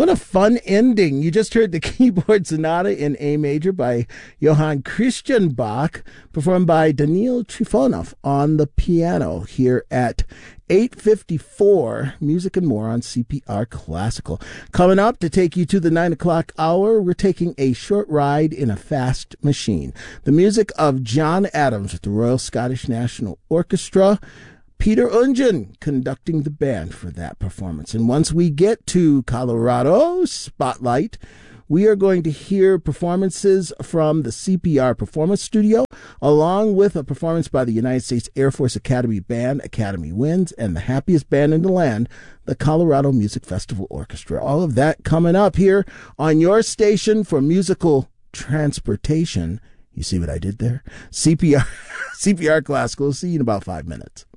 What a fun ending. You just heard the keyboard sonata in A major by Johann Christian Bach, performed by Daniil Trifonov on the piano here at 8:54, Music and More on CPR Classical. Coming up to take you to the 9 o'clock hour, we're taking a short ride in a fast machine. The music of John Adams with the Royal Scottish National Orchestra. Peter Ungen conducting the band for that performance. And once we get to Colorado Spotlight, we are going to hear performances from the CPR Performance Studio, along with a performance by the United States Air Force Academy Band, Academy Winds, and the happiest band in the land, the Colorado Music Festival Orchestra. All of that coming up here on your station for musical transportation. You see what I did there? CPR Classical. See you in about 5 minutes.